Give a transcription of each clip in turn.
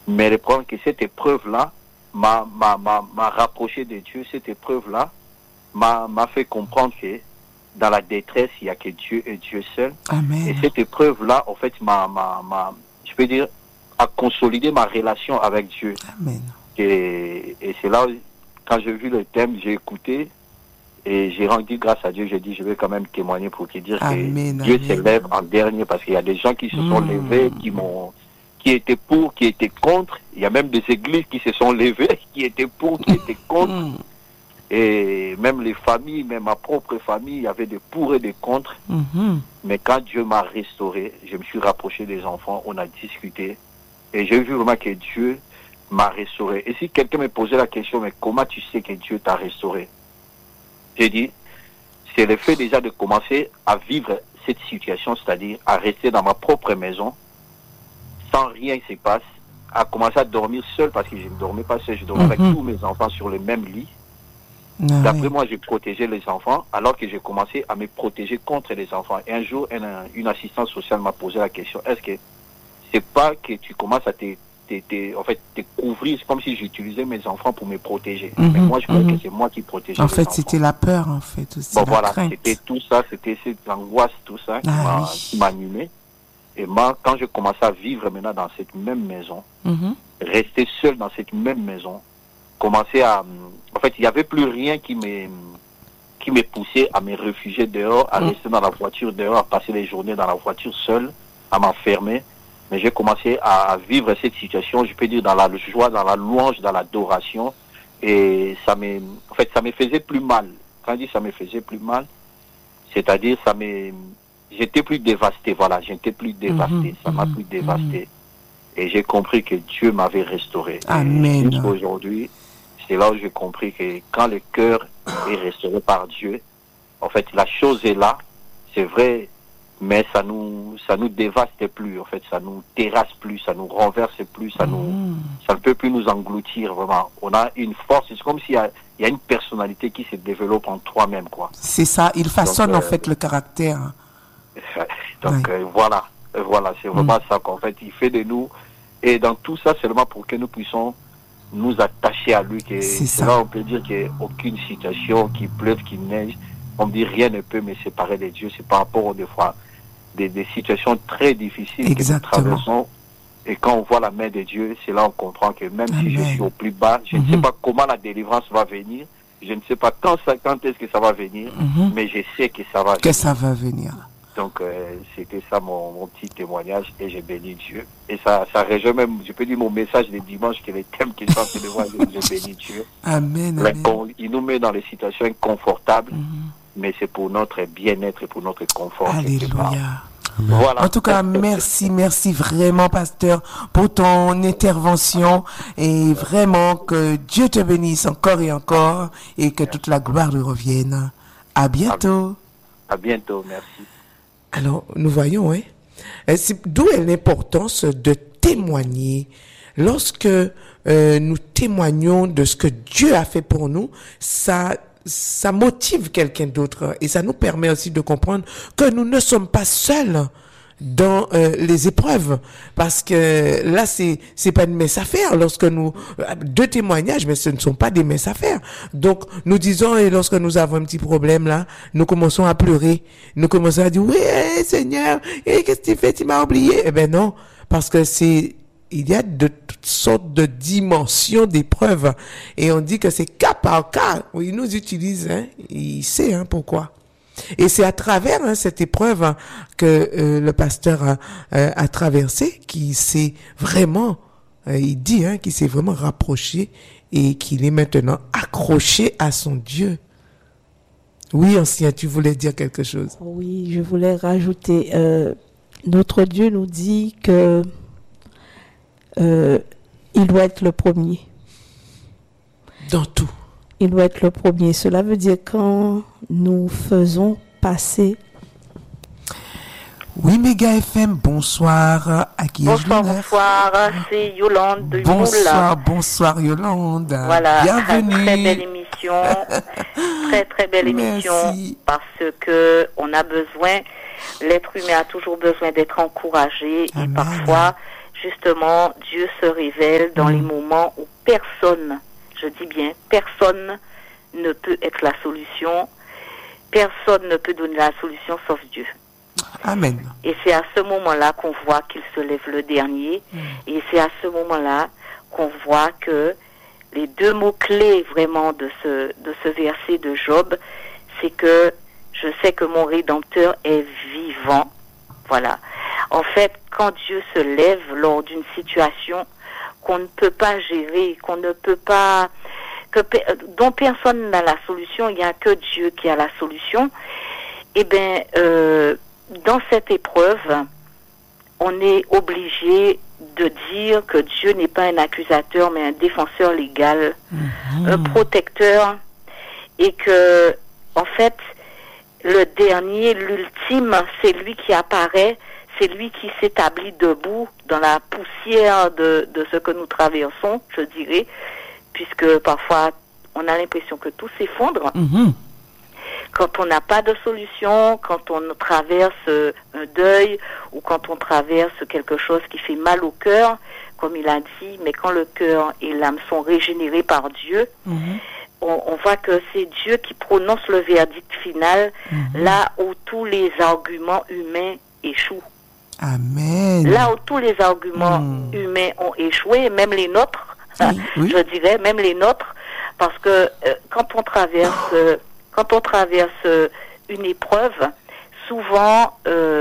Mais le problème, c'est que cette épreuve-là m'a rapproché de Dieu. Cette épreuve-là m'a fait comprendre que dans la détresse, il n'y a que Dieu et Dieu seul. Amen. Et cette épreuve-là, en fait, je peux dire, a consolidé ma relation avec Dieu. Amen. Et c'est là, quand j'ai vu le thème, j'ai écouté et j'ai rendu grâce à Dieu. J'ai dit, je vais quand même témoigner pour te dire Amen, que Dieu amen. s'élève en dernier, parce qu'il y a des gens qui se sont levés, qui étaient pour, qui étaient contre. Il y a même des églises qui se sont levées, qui étaient pour, qui étaient contre. Et même les familles, même ma propre famille, il y avait des pour et des contre. Mais quand Dieu m'a restauré, je me suis rapproché des enfants, on a discuté. Et j'ai vu vraiment que Dieu m'a restauré. Et si quelqu'un me posait la question, mais comment tu sais que Dieu t'a restauré? J'ai dit, c'est le fait déjà de commencer à vivre cette situation, c'est-à-dire à rester dans ma propre maison, sans rien qui se passe, à commencer à dormir seul, parce que je ne dormais pas seul, je dormais avec tous mes enfants sur le même lit. D'après moi, j'ai protégé les enfants, alors que j'ai commencé à me protéger contre les enfants. Et un jour, une assistante sociale m'a posé la question, est-ce que c'est pas que tu commences à te couvrir, c'est comme si j'utilisais mes enfants pour me protéger. Mais moi, je croyais que c'est moi qui protégeais en les fait, enfants. c'était la peur, en fait, aussi, bon, la voilà, crainte. c'était tout ça, c'était cette angoisse, tout ça qui m'animait. Et moi, quand je commençais à vivre maintenant dans cette même maison, rester seul dans cette même maison, commencer à... En fait, il n'y avait plus rien qui me poussait à me réfugier dehors, à rester dans la voiture dehors, à passer les journées dans la voiture seul, à m'enfermer. Mais j'ai commencé à vivre cette situation, je peux dire, dans la joie, dans la louange, dans l'adoration. Et ça me faisait plus mal. Quand je dis ça me faisait plus mal, c'est-à-dire j'étais plus dévasté, voilà, j'étais plus dévasté, ça m'a plus dévasté. Et j'ai compris que Dieu m'avait restauré. Amen. Et jusqu'aujourd'hui, c'est là où j'ai compris que quand le cœur est restauré par Dieu, en fait, la chose est là, c'est vrai, mais ça nous dévaste plus, en fait, ça nous terrasse plus, ça nous renverse plus, ça ne peut plus nous engloutir, vraiment. On a une force, c'est comme s'il y a une personnalité qui se développe en toi-même, quoi. C'est ça, il façonne en fait le caractère. Donc voilà, c'est vraiment ça qu'en fait, il fait de nous, et dans tout ça, seulement pour que nous puissions nous attacher à lui, c'est là on peut dire qu'il n'y a aucune situation, qu'il pleuve, qu'il neige, on me dit rien ne peut me séparer de Dieu, c'est par rapport des fois des situations très difficiles que nous traversons, et quand on voit la main de Dieu, c'est là on comprend que même si je suis au plus bas, je ne sais pas comment la délivrance va venir, je ne sais pas quand est-ce que ça va venir, mais je sais que ça va venir. Ça va venir. Donc c'était ça mon petit témoignage, et j'ai béni Dieu. Et ça rejoint même, je peux dire, mon message de dimanche, que les thèmes qui sont en train de voir, j'ai béni Dieu. Amen, amen. Il nous met dans des situations inconfortables, mais c'est pour notre bien-être et pour notre confort. Alléluia. Voilà. En tout cas, merci vraiment, pasteur, pour ton intervention, et vraiment que Dieu te bénisse encore et encore, et que toute la gloire lui revienne. À bientôt. À bientôt, merci. Alors, nous voyons, d'où est l'importance de témoigner. Lorsque nous témoignons de ce que Dieu a fait pour nous, ça motive quelqu'un d'autre, et ça nous permet aussi de comprendre que nous ne sommes pas seuls dans les épreuves, parce que là c'est pas une mince affaire. Lorsque nous deux témoignages, mais ce ne sont pas des minces affaires. Donc nous disons, et lorsque nous avons un petit problème là, nous commençons à pleurer, nous commençons à dire oui Seigneur, qu'est-ce que tu fais, tu m'as oublié? Eh ben non, parce que il y a de toutes sortes de dimensions d'épreuves, et on dit que c'est cas par cas. Il nous utilise, il sait pourquoi. Et c'est à travers cette épreuve que le pasteur a traversé, qui s'est vraiment, il dit qu'il s'est vraiment rapproché, et qu'il est maintenant accroché à son Dieu. Oui, ancien, tu voulais dire quelque chose? Oui, je voulais rajouter, notre Dieu nous dit que il doit être le premier. Dans tout. Il doit être le premier. Cela veut dire quand nous faisons passer... Oui, Méga FM, bonsoir. À qui bonsoir, c'est Yolande de Moula. Bonsoir Yolande. Voilà, bienvenue. Très belle émission. Très belle émission. Parce que on a besoin, l'être humain a toujours besoin d'être encouragé. Amen. Et parfois, justement, Dieu se révèle dans les moments où personne, je dis bien, personne ne peut être la solution, personne ne peut donner la solution sauf Dieu. Amen. Et c'est à ce moment-là qu'on voit qu'il se lève le dernier, et c'est à ce moment-là qu'on voit que les deux mots-clés vraiment de ce verset de Job, c'est que je sais que mon Rédempteur est vivant. Voilà. En fait, quand Dieu se lève lors d'une situation qu'on ne peut pas gérer, qu'on ne peut pas, dont personne n'a la solution, il n'y a que Dieu qui a la solution, eh bien, dans cette épreuve, on est obligé de dire que Dieu n'est pas un accusateur, mais un défenseur légal, un protecteur, et que, en fait, le dernier, l'ultime, c'est lui qui apparaît, c'est lui qui s'établit debout dans la poussière de ce que nous traversons, je dirais, puisque parfois, on a l'impression que tout s'effondre. Quand on n'a pas de solution, quand on traverse un deuil ou quand on traverse quelque chose qui fait mal au cœur, comme il a dit, mais quand le cœur et l'âme sont régénérés par Dieu, on voit que c'est Dieu qui prononce le verdict final là où tous les arguments humains échouent. Amen. Là où tous les arguments humains ont échoué, même les nôtres, je dirais, même les nôtres, parce que quand on traverse une épreuve, souvent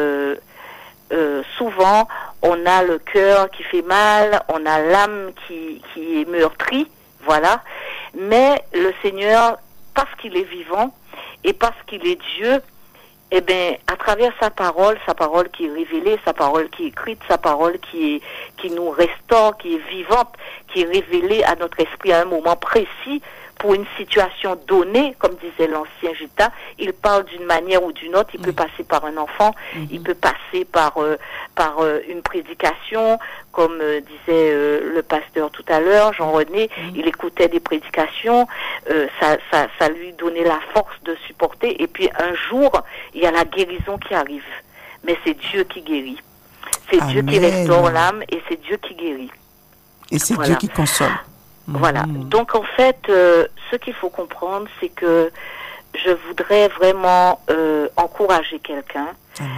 on a le cœur qui fait mal, on a l'âme qui est meurtrie, voilà. Mais le Seigneur, parce qu'il est vivant et parce qu'il est Dieu, eh bien, à travers sa parole qui est révélée, sa parole qui est écrite, sa parole qui nous restaure, qui est vivante, qui est révélée à notre esprit à un moment précis, pour une situation donnée, comme disait l'ancien Gita, il parle d'une manière ou d'une autre. Il peut passer par un enfant, il peut passer par une prédication, comme disait le pasteur tout à l'heure, Jean-René. Il écoutait des prédications, ça lui donnait la force de supporter. Et puis un jour, il y a la guérison qui arrive. Mais c'est Dieu qui guérit. C'est Dieu qui restaure l'âme et c'est Dieu qui guérit. Et c'est Dieu qui console. Voilà. Donc en fait, ce qu'il faut comprendre, c'est que je voudrais vraiment encourager quelqu'un.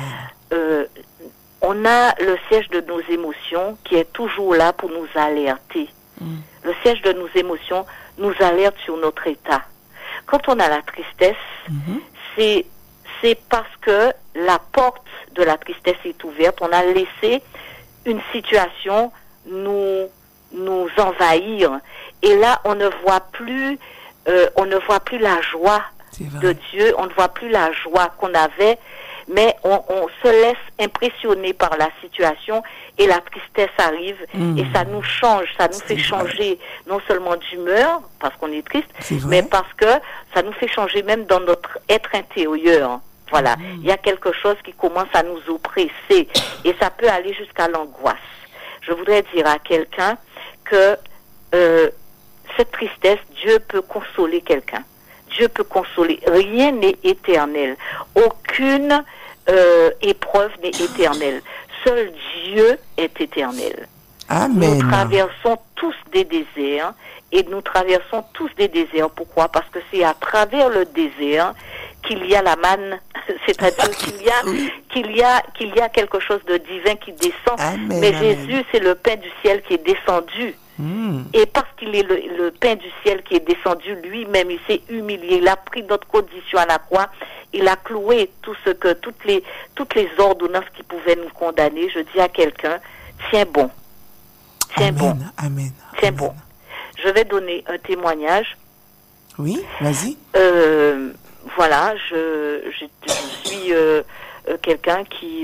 On a le siège de nos émotions qui est toujours là pour nous alerter. Le siège de nos émotions nous alerte sur notre état. Quand on a la tristesse, c'est parce que la porte de la tristesse est ouverte. On a laissé une situation nous envahir. Et là, on ne voit plus la joie de Dieu, on ne voit plus la joie qu'on avait, mais on se laisse impressionner par la situation et la tristesse arrive et ça nous change, ça nous fait changer non seulement d'humeur, parce qu'on est triste, mais parce que ça nous fait changer même dans notre être intérieur. Voilà, il y a quelque chose qui commence à nous oppresser et ça peut aller jusqu'à l'angoisse. Je voudrais dire à quelqu'un que cette tristesse, Dieu peut consoler quelqu'un. Dieu peut consoler. Rien n'est éternel. Aucune épreuve n'est éternelle. Seul Dieu est éternel. Amen. Nous traversons tous des déserts et nous traversons tous des déserts. Pourquoi? Parce que c'est à travers le désert qu'il y a la manne, c'est-à-dire qu'il y a quelque chose de divin qui descend. Amen, mais amen. Jésus, c'est le pain du ciel qui est descendu. Et parce qu'il est le pain du ciel qui est descendu, lui-même, il s'est humilié, il a pris notre condition à la croix, il a cloué toutes les ordonnances qui pouvaient nous condamner. Je dis à quelqu'un, tiens bon. Tiens bon. Amen. Tiens Amen. bon. Je vais donner un témoignage. Oui, vas-y. Voilà, je suis quelqu'un qui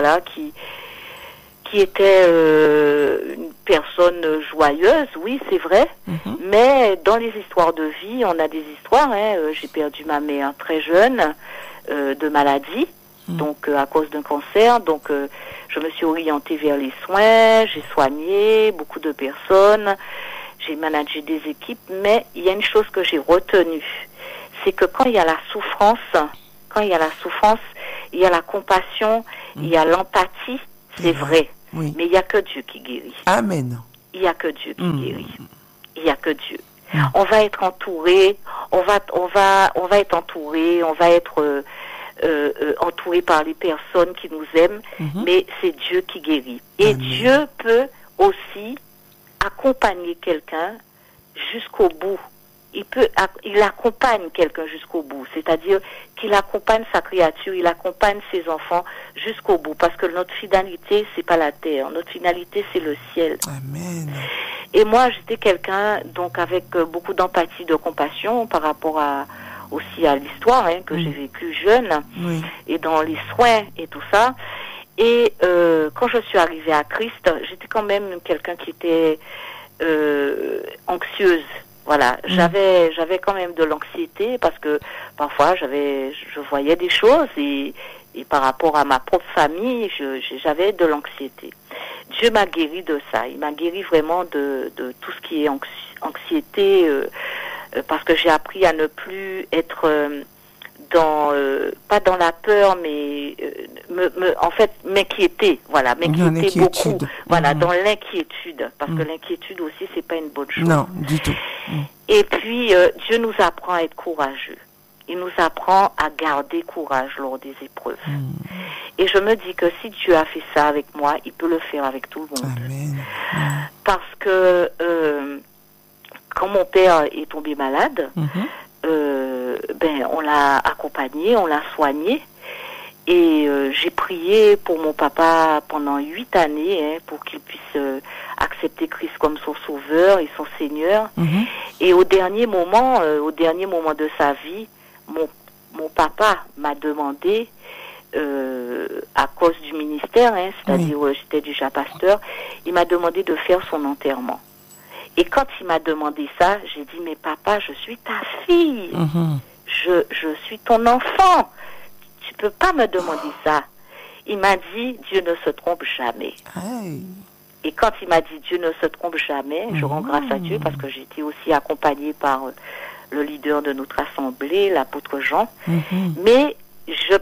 était une personne joyeuse, oui, c'est vrai, mais dans les histoires de vie, on a des histoires, j'ai perdu ma mère très jeune de maladie, donc à cause d'un cancer, donc je me suis orientée vers les soins, j'ai soigné beaucoup de personnes, j'ai managé des équipes, mais il y a une chose que j'ai retenue, c'est que quand il y a la souffrance, il y a la compassion, il y a l'empathie, c'est vrai. Oui. Mais il n'y a que Dieu qui guérit. Amen. Il n'y a que Dieu qui guérit. Il n'y a que Dieu. On va être entouré, on va être entouré, on va être entouré par les personnes qui nous aiment, mais c'est Dieu qui guérit. Et Amen. Dieu peut aussi accompagner quelqu'un jusqu'au bout. Il accompagne quelqu'un jusqu'au bout, c'est-à-dire qu'il accompagne sa créature, il accompagne ses enfants jusqu'au bout, parce que notre finalité, c'est pas la terre, notre finalité, c'est le ciel. Amen. Et moi, j'étais quelqu'un, donc, avec beaucoup d'empathie, de compassion par rapport aussi à l'histoire, que j'ai vécue jeune, et dans les soins et tout ça. Et quand je suis arrivée à Christ, j'étais quand même quelqu'un qui était anxieuse. Voilà, j'avais quand même de l'anxiété parce que parfois je voyais des choses et par rapport à ma propre famille, j'avais de l'anxiété. Dieu m'a guéri de ça. Il m'a guéri vraiment de tout ce qui est anxiété parce que j'ai appris à ne plus être pas dans la peur, mais en fait m'inquiéter. Voilà, m'inquiéter beaucoup. Voilà, dans l'inquiétude, parce que l'inquiétude aussi c'est pas une bonne chose. Non, du tout. Et puis Dieu nous apprend à être courageux. Il nous apprend à garder courage lors des épreuves. Et je me dis que si Dieu a fait ça avec moi, il peut le faire avec tout le monde. Amen. Parce que quand mon père est tombé malade, on l'a accompagné, on l'a soigné. Et j'ai prié pour mon papa pendant 8 années pour qu'il puisse accepter Christ comme son sauveur et son Seigneur. Et au dernier moment de sa vie, mon papa m'a demandé, à cause du ministère, c'est-à-dire j'étais déjà pasteur, il m'a demandé de faire son enterrement. Et quand il m'a demandé ça, j'ai dit, mais papa, je suis ta fille, je suis ton enfant, tu peux pas me demander ça. Il m'a dit, Dieu ne se trompe jamais. Hey. Et quand il m'a dit, Dieu ne se trompe jamais, je rends grâce à Dieu parce que j'étais aussi accompagnée par le leader de notre assemblée, l'apôtre Jean. Mais je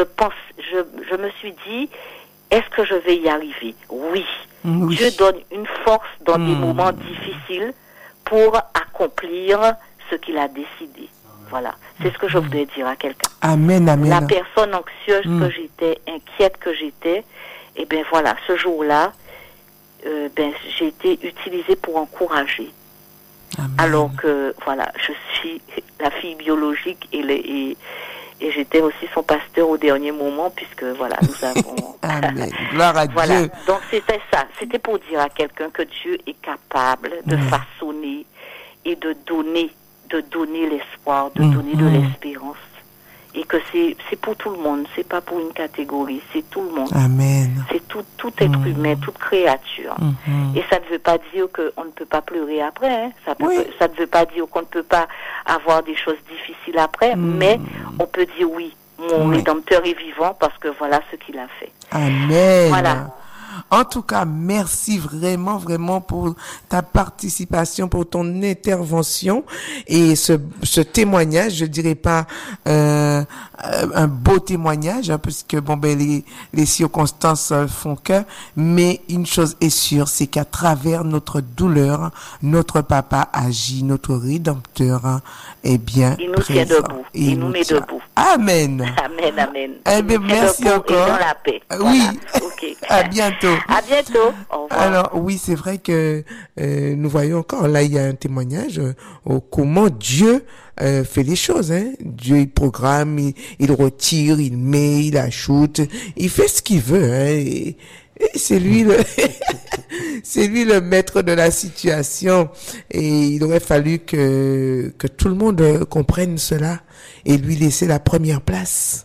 me suis dit, est-ce que je vais y arriver? Oui. Dieu donne une force dans des moments difficiles pour accomplir ce qu'il a décidé. Voilà. C'est ce que je voudrais dire à quelqu'un. Amen, amen. La personne anxieuse que j'étais, inquiète que j'étais, et bien voilà, ce jour-là, j'ai été utilisée pour encourager. Amen. Alors que, voilà, je suis la fille biologique et j'étais aussi son pasteur au dernier moment, puisque, voilà, nous avons... Amen. Gloire à voilà. Dieu. Donc, c'était ça. C'était pour dire à quelqu'un que Dieu est capable de façonner et de donner l'espoir, de donner de l'espérance. Et que c'est pour tout le monde, c'est pas pour une catégorie, c'est tout le monde. Amen. C'est tout être humain, toute créature. Et ça ne veut pas dire qu'on ne peut pas pleurer après, ça ne veut pas dire qu'on ne peut pas avoir des choses difficiles après, mais on peut dire oui, mon Rédempteur est vivant parce que voilà ce qu'il a fait. Amen. Voilà. En tout cas, merci vraiment, vraiment pour ta participation, pour ton intervention et ce témoignage. Je dirais pas un beau témoignage, puisque les circonstances font que, mais une chose est sûre, c'est qu'à travers notre douleur, notre papa agit, notre Rédempteur est bien il nous présent. tient debout, il nous met debout. Amen. Amen, amen. Eh bien, merci encore. Et dans la paix. Oui. Voilà. Okay. À bientôt. À bientôt. Au revoir. Alors, oui, c'est vrai que nous voyons encore, là, il y a un témoignage comment Dieu fait les choses. Dieu, il programme, il retire, il met, il ajoute, il fait ce qu'il veut. Et c'est lui c'est lui le maître de la situation. Et il aurait fallu que tout le monde comprenne cela et lui laisser la première place.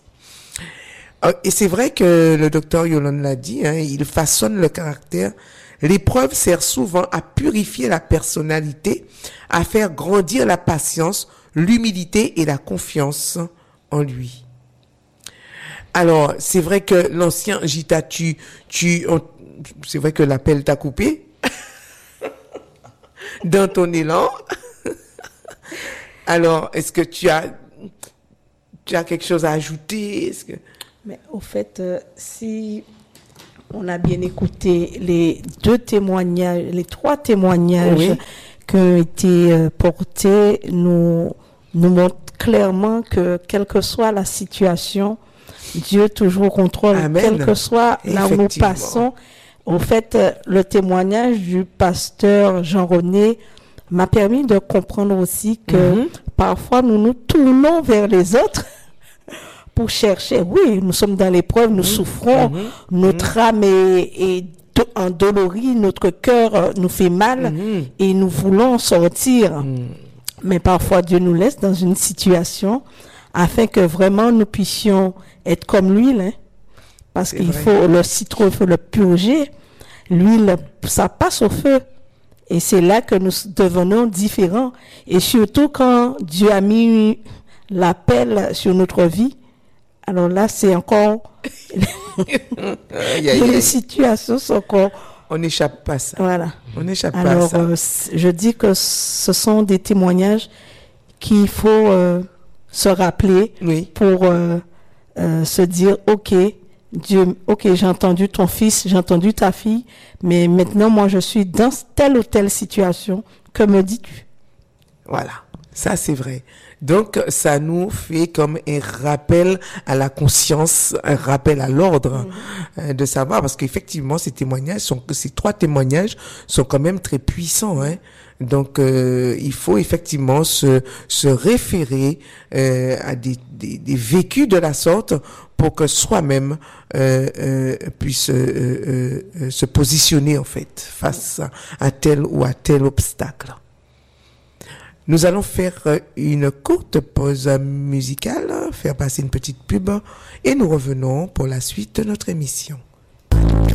Et c'est vrai que le docteur Yolande l'a dit, il façonne le caractère. L'épreuve sert souvent à purifier la personnalité, à faire grandir la patience, l'humilité et la confiance en lui. Alors, c'est vrai que l'ancien Gita, c'est vrai que l'appel t'a coupé dans ton élan. Alors, est-ce que tu as quelque chose à ajouter? Mais au fait, si On a bien écouté les trois témoignages qui ont été portés, nous montrent clairement que quelle que soit la situation, Dieu toujours contrôle. Amen. Quel que soit là où nous passons. Au fait, le témoignage du pasteur Jean-René m'a permis de comprendre aussi que parfois nous nous tournons vers les autres pour chercher. Oui, nous sommes dans l'épreuve, nous souffrons, notre âme est endolorie, notre cœur nous fait mal et nous voulons sortir. Mais parfois Dieu nous laisse dans une situation afin que vraiment nous puissions être comme l'huile, hein. Parce qu'il faut le citron, il faut le purger. L'huile, ça passe au feu. Et c'est là que nous devenons différents. Et surtout quand Dieu a mis l'appel sur notre vie, alors là, c'est encore... les situations sont encore... On n'échappe pas à ça. Voilà. On n'échappe pas alors, à ça. je dis que ce sont des témoignages qu'il faut se rappeler pour se dire, OK, Dieu, OK, j'ai entendu ton fils, j'ai entendu ta fille, mais maintenant, moi, je suis dans telle ou telle situation. Que me dis-tu? Voilà. Ça, c'est vrai. Donc, ça nous fait comme un rappel à la conscience, un rappel à l'ordre, de savoir, parce qu'effectivement, ces trois témoignages sont quand même très puissants, hein. Donc, il faut effectivement se référer à des vécus de la sorte pour que soi-même puisse se positionner en fait face à tel ou à tel obstacle. Nous allons faire une courte pause musicale, faire passer une petite pub et nous revenons pour la suite de notre émission.